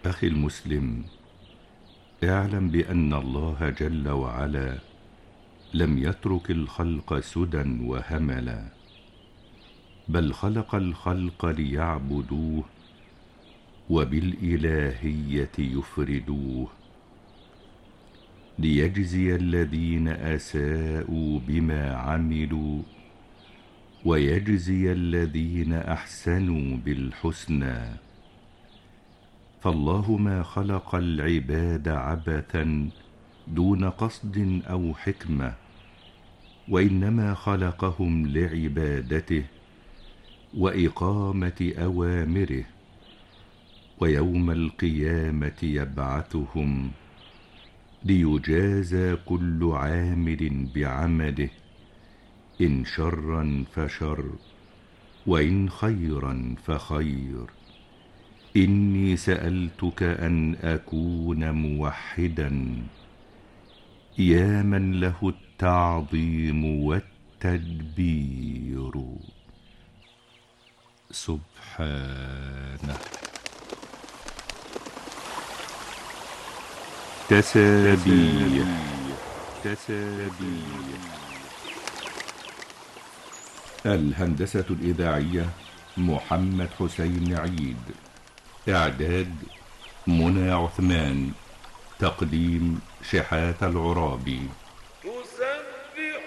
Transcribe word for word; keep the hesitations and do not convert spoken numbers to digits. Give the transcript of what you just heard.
أخي المسلم، اعلم بأن الله جل وعلا لم يترك الخلق سدى وهملا، بل خلق الخلق ليعبدوه وبالإلهية يفردوه، ليجزي الذين أساءوا بما عملوا ويجزي الذين أحسنوا بالحسنى. فالله ما خلق العباد عبثا دون قصد أو حكمة، وإنما خلقهم لعبادته وإقامة أوامره، ويوم القيامة يبعثهم ليجازى كل عامل بعمله، إن شرا فشر وإن خيرا فخير. إني سألتك أن أكون موحدا، يا من له التعظيم والتدبير سبحانه. تسابيح تسابيح الهندسة الإذاعية محمد حسين عيد، إعداد منى عثمان، تقديم شحات العرابي.